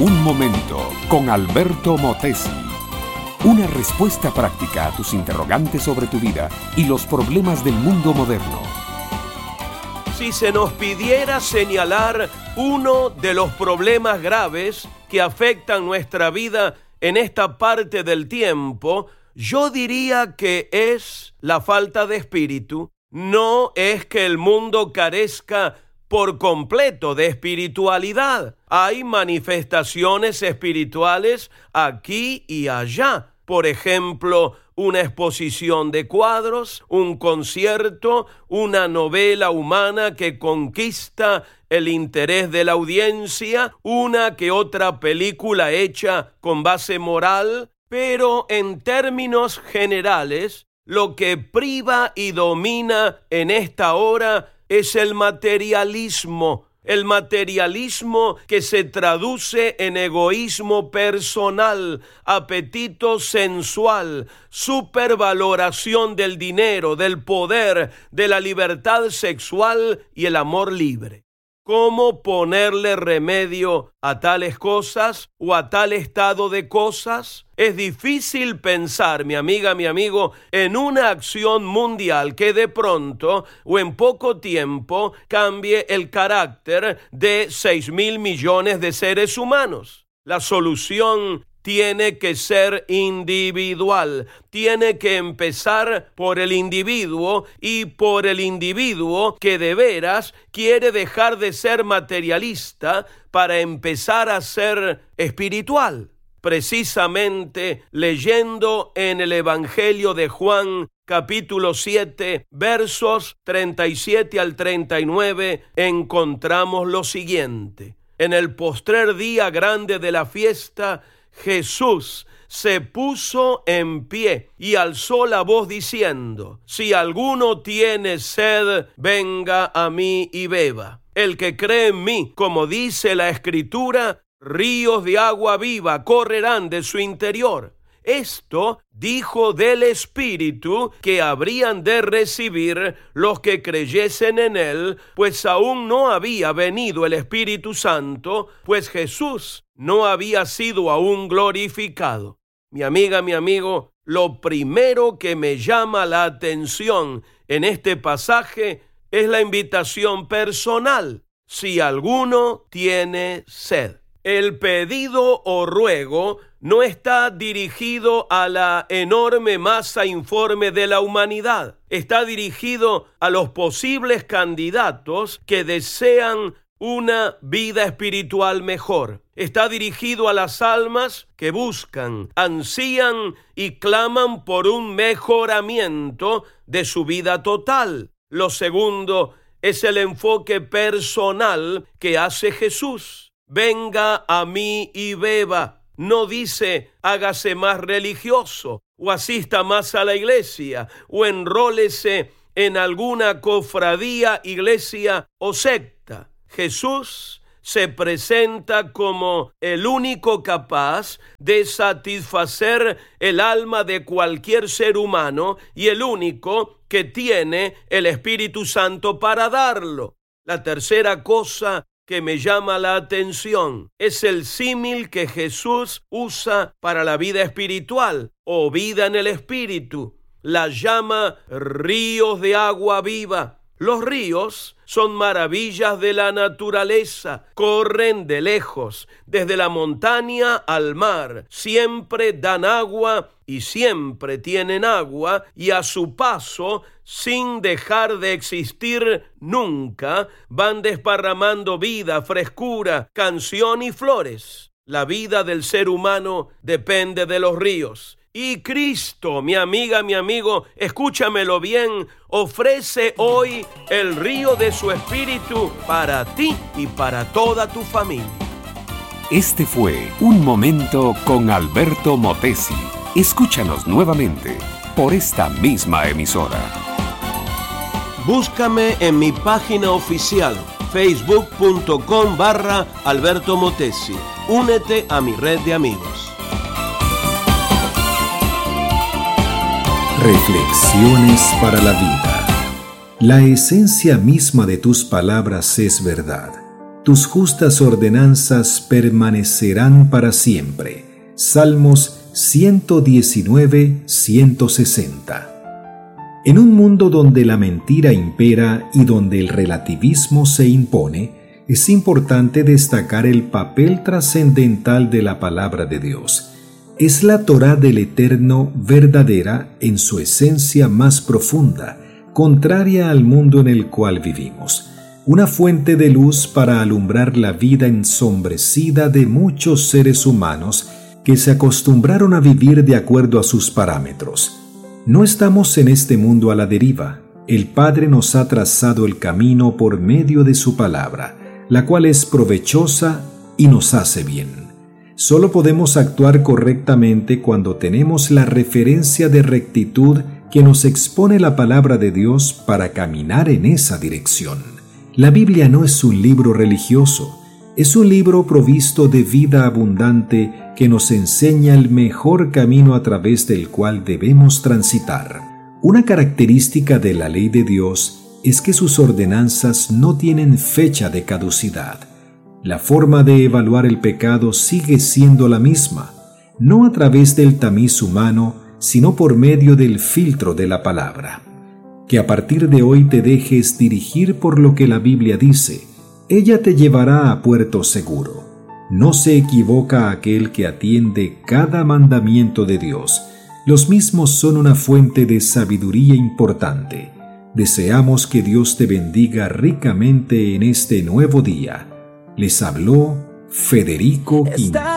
Un momento con Alberto Motesi. Una respuesta práctica a tus interrogantes sobre tu vida y los problemas del mundo moderno. Si se nos pidiera señalar uno de los problemas graves que afectan nuestra vida en esta parte del tiempo, yo diría que es la falta de espíritu. No es que el mundo carezca por completo de espiritualidad. Hay manifestaciones espirituales aquí y allá. Por ejemplo, una exposición de cuadros, un concierto, una novela humana que conquista el interés de la audiencia, una que otra película hecha con base moral, pero en términos generales, lo que priva y domina en esta hora es el materialismo que se traduce en egoísmo personal, apetito sensual, supervaloración del dinero, del poder, de la libertad sexual y el amor libre. ¿Cómo ponerle remedio a tales cosas o a tal estado de cosas? Es difícil pensar, mi amiga, mi amigo, en una acción mundial que de pronto o en poco tiempo cambie el carácter de 6.000 millones de seres humanos. La solución tiene que ser individual, tiene que empezar por el individuo y por el individuo que de veras quiere dejar de ser materialista para empezar a ser espiritual. Precisamente leyendo en el Evangelio de Juan, capítulo 7, versos 37 al 39, encontramos lo siguiente. En el postrer día grande de la fiesta, Jesús se puso en pie y alzó la voz diciendo: si alguno tiene sed, venga a mí y beba. El que cree en mí, como dice la Escritura, ríos de agua viva correrán de su interior. Esto dijo del Espíritu que habrían de recibir los que creyesen en Él, pues aún no había venido el Espíritu Santo, pues Jesús no había sido aún glorificado. Mi amiga, mi amigo, lo primero que me llama la atención en este pasaje es la invitación personal. Si alguno tiene sed. El pedido o ruego no está dirigido a la enorme masa informe de la humanidad. Está dirigido a los posibles candidatos que desean una vida espiritual mejor. Está dirigido a las almas que buscan, ansían y claman por un mejoramiento de su vida total. Lo segundo es el enfoque personal que hace Jesús. Venga a mí y beba. No dice hágase más religioso o asista más a la iglesia o enrólese en alguna cofradía, iglesia o secta. Jesús se presenta como el único capaz de satisfacer el alma de cualquier ser humano y el único que tiene el Espíritu Santo para darlo. La tercera cosa que me llama la atención es el símil que Jesús usa para la vida espiritual o vida en el Espíritu. La llama ríos de agua viva. Los ríos son maravillas de la naturaleza, corren de lejos, desde la montaña al mar, siempre dan agua y siempre tienen agua, y a su paso, sin dejar de existir nunca, van desparramando vida, frescura, canción y flores. La vida del ser humano depende de los ríos. Y Cristo, mi amiga, mi amigo, escúchamelo bien, ofrece hoy el río de su Espíritu para ti y para toda tu familia. Este fue Un Momento con Alberto Motesi. Escúchanos nuevamente por esta misma emisora. Búscame en mi página oficial, facebook.com/Alberto Motesi. Únete a mi red de amigos. Reflexiones para la vida. La esencia misma de tus palabras es verdad. tus justas ordenanzas permanecerán para siempre. Salmos 119, 160. En un mundo donde la mentira impera y donde el relativismo se impone, es importante destacar el papel trascendental de la palabra de Dios. Es la Torá del Eterno verdadera en su esencia más profunda, contraria al mundo en el cual vivimos. Una fuente de luz para alumbrar la vida ensombrecida de muchos seres humanos que se acostumbraron a vivir de acuerdo a sus parámetros. No estamos en este mundo a la deriva. El Padre nos ha trazado el camino por medio de su palabra, la cual es provechosa y nos hace bien. Solo podemos actuar correctamente cuando tenemos la referencia de rectitud que nos expone la palabra de Dios para caminar en esa dirección. La Biblia no es un libro religioso, es un libro provisto de vida abundante que nos enseña el mejor camino a través del cual debemos transitar. Una característica de la ley de Dios es que sus ordenanzas no tienen fecha de caducidad. La forma de evaluar el pecado sigue siendo la misma, no a través del tamiz humano, sino por medio del filtro de la palabra. Que a partir de hoy te dejes dirigir por lo que la Biblia dice. Ella te llevará a puerto seguro. No se equivoca aquel que atiende cada mandamiento de Dios. Los mismos son una fuente de sabiduría importante. Deseamos que Dios te bendiga ricamente en este nuevo día. Les habló Federico Quintana.